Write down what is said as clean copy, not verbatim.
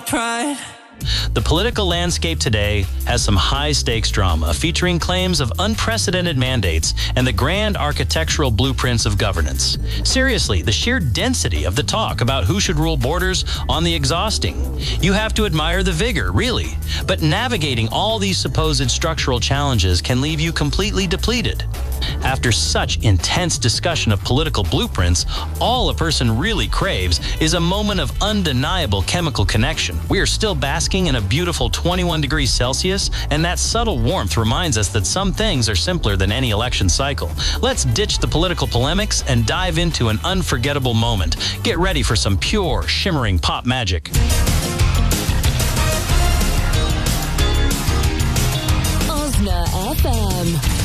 pride. The political landscape today has some high-stakes drama featuring claims of unprecedented mandates and the grand architectural blueprints of governance. Seriously, the sheer density of the talk about who should rule borders on the exhausting. You have to admire the vigor, really. But navigating all these supposed structural challenges can leave you completely depleted. After such intense discussion of political blueprints, all a person really craves is a moment of undeniable chemical connection. We are still basking in a beautiful 21 degrees Celsius, and that subtle warmth reminds us that some things are simpler than any election cycle. Let's ditch the political polemics and dive into an unforgettable moment. Get ready for some pure, shimmering pop magic. Osna FM.